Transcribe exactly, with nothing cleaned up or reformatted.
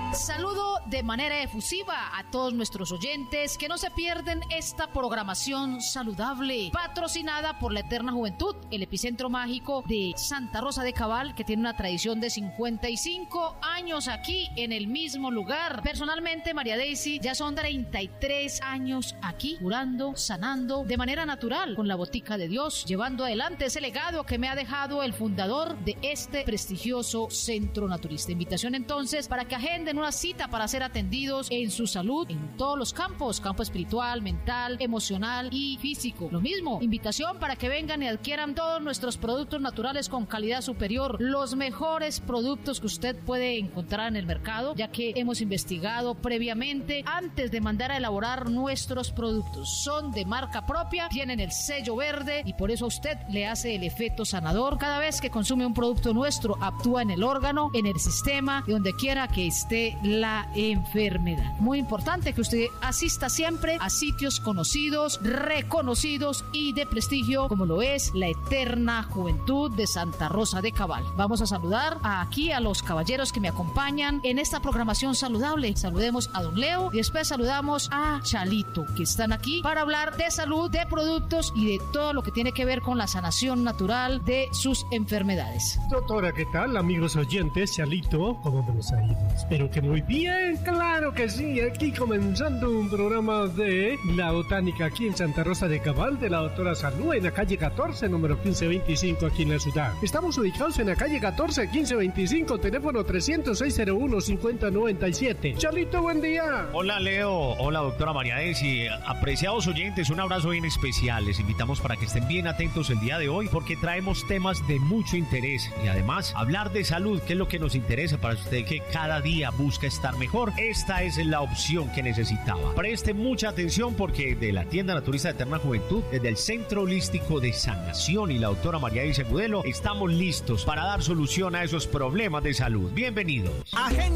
Saludo de manera efusiva a todos nuestros oyentes que no se pierden esta programación saludable, patrocinada por la Eterna Juventud, el epicentro mágico de Santa Rosa de Cabal, que tiene una tradición de cincuenta y cinco años aquí en el mismo lugar. Personalmente, María Daisy, ya son treinta y tres años aquí, curando, sanando de manera natural con la Botica de Dios, llevando adelante ese legado que me ha dejado el fundador de este prestigioso centro naturista. Invitación entonces para que agenden una cita para ser atendidos en su salud en todos los campos, campo espiritual, mental, emocional y físico. Lo mismo, invitación para que vengan y adquieran todos nuestros productos naturales con calidad superior, los mejores productos que usted puede encontrar en el mercado, ya que hemos investigado previamente antes de mandar a elaborar nuestros productos. Son de marca propia, tienen el sello verde y por eso a usted le hace el efecto sanador. Cada vez que consume un producto nuestro, actúa en el órgano, en el sistema, y donde quiera que esté la enfermedad. Muy importante que usted asista siempre a sitios conocidos, reconocidos y de prestigio, como lo es la Eterna Juventud de Santa Rosa de Cabal. Vamos a saludar aquí a los caballeros que me acompañan en esta programación saludable. Saludemos a don Leo y después saludamos a Chalito, que están aquí para hablar de salud, de productos y de todo lo que tiene que ver con la sanación natural de sus enfermedades. Doctora, ¿qué tal, amigos oyentes? Chalito, ¿cómo me los ha ido? Espero que muy bien, claro que sí. Aquí comenzando un programa de la botánica aquí en Santa Rosa de Cabal, de la doctora Salud, en la calle catorce, número quince veinticinco, aquí en la ciudad. Estamos ubicados en la calle catorce, quince veinticinco, teléfono trescientos seis cero uno, cincuenta noventa y siete. Chalito, buen día. Hola, Leo. Hola, doctora María Daisy. Apreciados oyentes, un abrazo bien especial. Les invitamos para que estén bien atentos el día de hoy, porque traemos temas de mucho interés y además hablar de salud, que es lo que nos interesa para usted que cada día busca estar mejor. Esta es la opción que necesitaba. Preste mucha atención porque de la tienda naturista de Eterna Juventud, desde el Centro Holístico de Sanación y la doctora María Daisy Agudelo, estamos listos para dar solución a esos problemas de salud. Bienvenidos. Agenda